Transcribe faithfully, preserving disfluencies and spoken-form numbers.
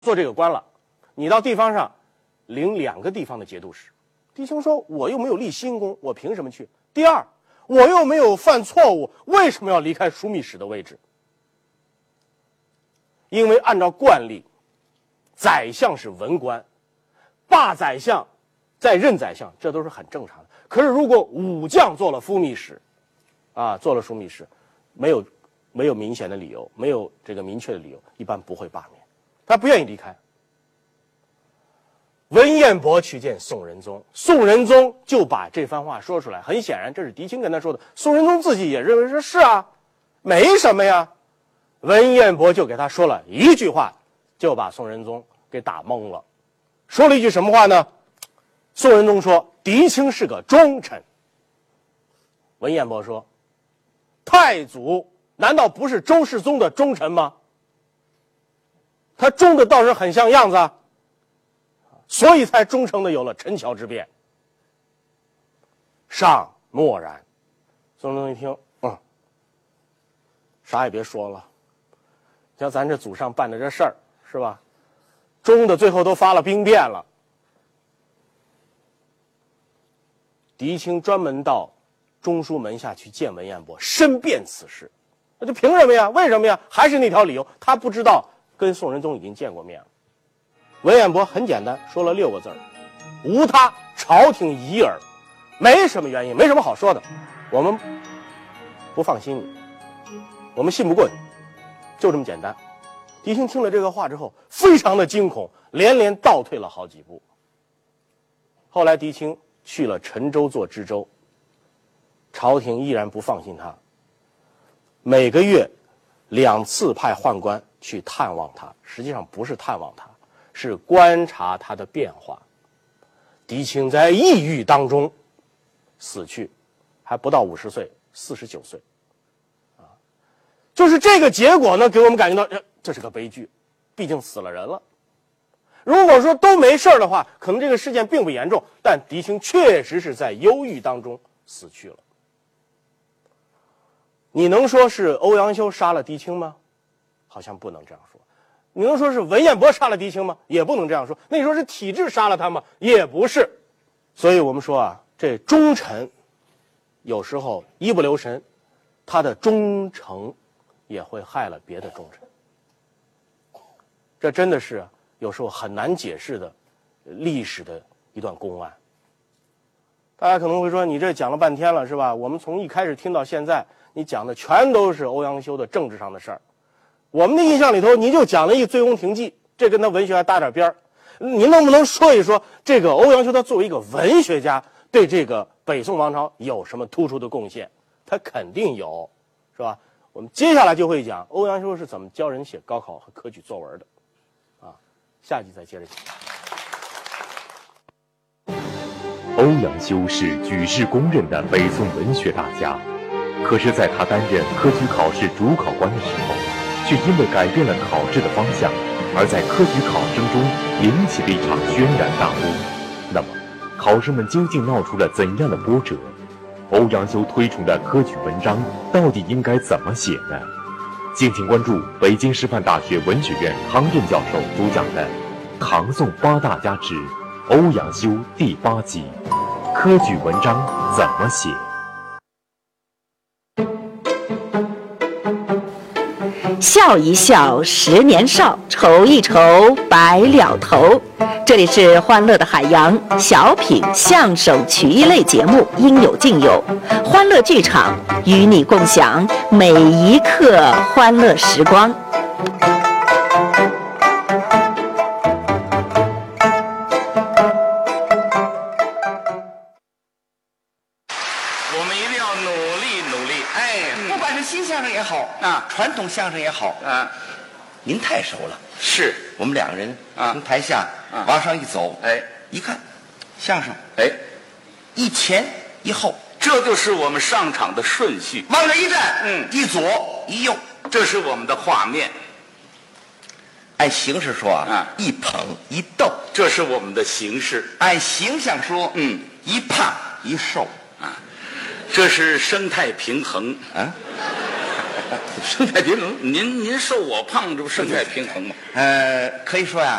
做这个官了，你到地方上领两个地方的节度使。狄青说：“我又没有立新功，我凭什么去？第二，我又没有犯错误，为什么要离开枢密使的位置？因为按照惯例，宰相是文官，罢宰相，再任宰相，这都是很正常的。可是如果武将做了枢密使，啊，做了枢密使，没有没有明显的理由，没有这个明确的理由，一般不会罢免。他不愿意离开。文彦博去见宋仁宗，宋仁宗就把这番话说出来。很显然，这是狄青跟他说的。宋仁宗自己也认为说是啊，没什么呀。文彦博就给他说了一句话，就把宋仁宗给打懵了。说了一句什么话呢？宋仁宗说：“狄青是个忠臣。”文彦博说：“太祖难道不是周世宗的忠臣吗？他忠的倒是很像样子啊，所以才忠诚的有了陈桥之变。”上默然。宋仁宗一听，嗯，啥也别说了。像咱这祖上办的这事儿，是吧？忠的最后都发了兵变了。狄青专门到中书门下去见文彦博，申辩此事。那就凭什么呀？为什么呀？还是那条理由，他不知道跟宋仁宗已经见过面了。文彦博很简单说了六个字儿：无他，朝廷疑耳。没什么原因，没什么好说的，我们不放心你，我们信不过你，就这么简单。狄青听了这个话之后，非常的惊恐，连连倒退了好几步。后来狄青去了陈州做知州，朝廷依然不放心他，每个月两次派宦官去探望他，实际上不是探望他，是观察他的变化。狄青在抑郁当中死去，还不到五十岁，四十九岁，啊，就是这个结果呢，给我们感觉到，这这是个悲剧，毕竟死了人了。如果说都没事的话，可能这个事件并不严重，但狄青确实是在忧郁当中死去了。你能说是欧阳修杀了狄青吗？好像不能这样说。你能说是文彦博杀了狄青吗？也不能这样说。那你说是体制杀了他吗？也不是。所以我们说啊，这忠臣有时候一不留神，他的忠诚也会害了别的忠臣。这真的是有时候很难解释的历史的一段公案。大家可能会说，你这讲了半天了是吧？我们从一开始听到现在，你讲的全都是欧阳修的政治上的事儿。我们的印象里头，你就讲了一个《醉翁亭记》，这跟他文学还搭点边儿。你能不能说一说，这个欧阳修他作为一个文学家，对这个北宋王朝有什么突出的贡献？他肯定有，是吧？我们接下来就会讲欧阳修是怎么教人写高考和科举作文的，啊，下集再接着讲。 欧阳修是举世公认的北宋文学大家，可是，在他担任科举考试主考官的时候，却因为改变了考制的方向，而在科举考生中引起了一场轩然大波。那么，考生们究竟闹出了怎样的波折？欧阳修推崇的科举文章到底应该怎么写呢？敬请关注北京师范大学文学院汤震教授主讲的《唐宋八大家之欧阳修》第八集：科举文章怎么写？ 笑一笑，十年少；愁一愁，白了头。这里是欢乐的海洋小品、相声、曲艺类节目，应有尽有。欢乐剧场与你共享每一刻欢乐时光。 我们一定要努力努力。 哎，不管是新相声也好啊，传统相声也好啊， 您太熟了。 是我们两个人啊从台下啊往上一走， 哎， 一看，相声哎， 一前一后， 这就是我们上场的顺序。 往这一站， 嗯一左一右， 这是我们的画面。 按形式说啊， 啊一捧一逗； 这是我们的形式。 按形象说， 嗯， 一胖一瘦。 这是生态平衡。 啊， 生态平衡，您您瘦我胖，这不生态平衡吗？ 呃，可以说呀、